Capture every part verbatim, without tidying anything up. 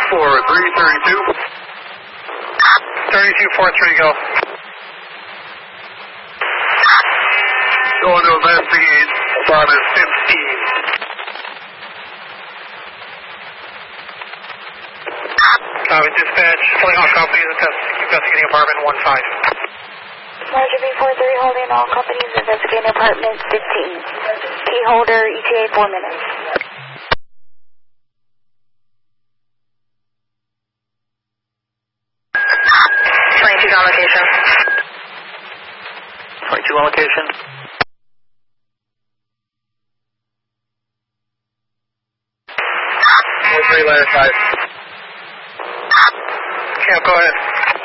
four three thirty-two. thirty-two four three, go. Going to investigate about a fifteen. Copy, dispatch, holding all companies, investigating apartment one five. Roger, B four three, holding all companies, investigating apartment fifteen. Key holder, E T A, four minutes. twenty-two on location. twenty-two on location. four three, ladder five. Yeah, go ahead.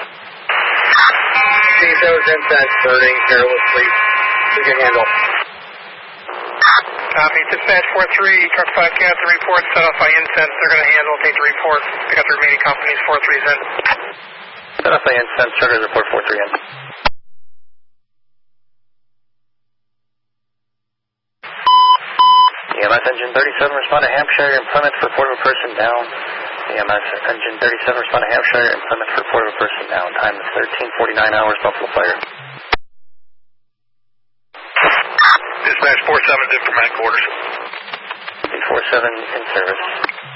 Those incense burning carelessly. We can handle. Copy, dispatch four three, truck five captain report set off by incense. They're going to handle, take the report. Pick up the remaining companies, four three's in. Set off by incense, trigger report four three in. E M S engine thirty-seven, respond to Hampshire, employment for report of a person down. E M S engine thirty-seven, respond to Hampshire, employment for report of a person down. Time is thirteen forty-nine hours, Buffalo Fire. Dispatch four seven, in for medical orders. four seven in service.